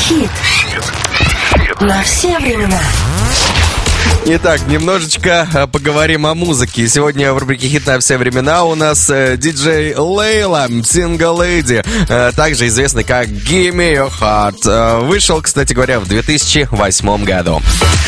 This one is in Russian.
Хит на все времена. Итак, немножечко поговорим о музыке. Сегодня в рубрике «Хит на все времена» у нас диджей Лейла, Single Lady, также известный как Give Me Your Heart. Вышел, кстати говоря, в 2008 году.